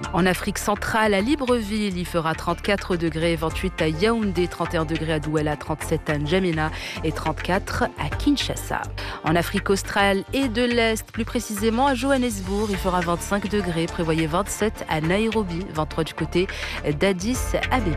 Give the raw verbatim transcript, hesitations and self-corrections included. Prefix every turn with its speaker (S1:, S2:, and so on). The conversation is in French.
S1: En Afrique centrale, à Libreville, il fera trente-quatre degrés, vingt-huit à Yaoundé, trente et un degrés à Douala, trente-sept à N'Djamena et trente-quatre à Kinshasa. En Afrique australe et de l'Est, plus précisément à Johannesburg, il fera vingt-cinq degrés, prévoyez vingt-sept à Nairobi, vingt-trois du côté d'Addis Abeba.